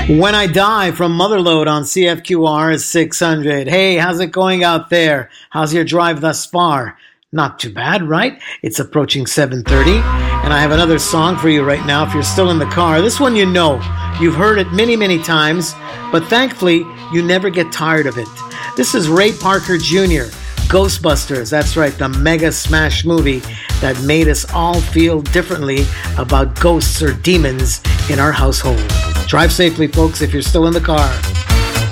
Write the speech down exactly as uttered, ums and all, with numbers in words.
When I Die from Motherload on C F Q R six hundred. Hey, how's it going out there? How's your drive thus far? Not too bad, right? It's approaching seven thirty, and I have another song for you right now if you're still in the car. This one you know. You've heard it many, many times, but thankfully, you never get tired of it. This is Ray Parker Junior, Ghostbusters. That's right, the mega smash movie that made us all feel differently about ghosts or demons in our household. Drive safely, folks, if you're still in the car.